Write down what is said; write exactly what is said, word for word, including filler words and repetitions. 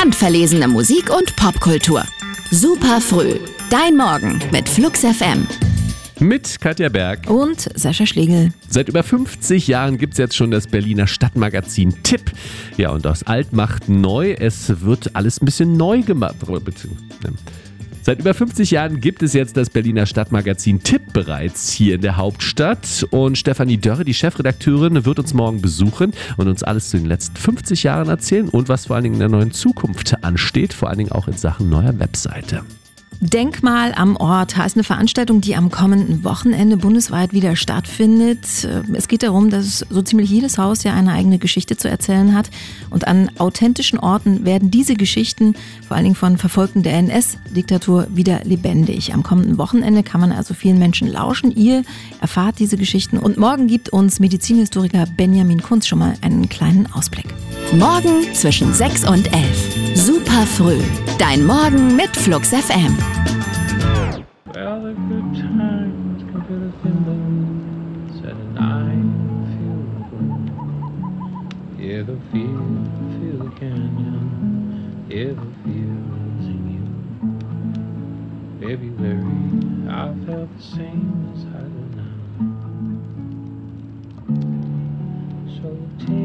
Handverlesene Musik und Popkultur. Super früh. Dein Morgen mit Flux F M. Mit Katja Berg und Sascha Schlegel. Seit über fünfzig Jahren gibt es jetzt schon das Berliner Stadtmagazin Tipp. Ja, und aus alt macht neu. Es wird alles ein bisschen neu gemacht. Seit über fünfzig Jahren gibt es jetzt das Berliner Stadtmagazin Tipp bereits hier in der Hauptstadt. Und Stefanie Dörre, die Chefredakteurin, wird uns morgen besuchen und uns alles zu den letzten fünfzig Jahren erzählen und was vor allen Dingen in der neuen Zukunft ansteht, vor allen Dingen auch in Sachen neuer Webseite. Denkmal am Ort heißt eine Veranstaltung, die am kommenden Wochenende bundesweit wieder stattfindet. Es geht darum, dass so ziemlich jedes Haus ja eine eigene Geschichte zu erzählen hat. Und an authentischen Orten werden diese Geschichten, vor allen Dingen von Verfolgten der N S-Diktatur, wieder lebendig. Am kommenden Wochenende kann man also vielen Menschen lauschen. Ihr erfahrt diese Geschichten. Und morgen gibt uns Medizinhistoriker Benjamin Kunz schon mal einen kleinen Ausblick. Morgen zwischen sechs und elf. Super früh. Dein Morgen mit Flux F M. Well, the good times come to the Finland, said and I feel good. Yeah, the feel, feel the canyon, yeah, the feel's in you. February, I felt the same as I do now. So take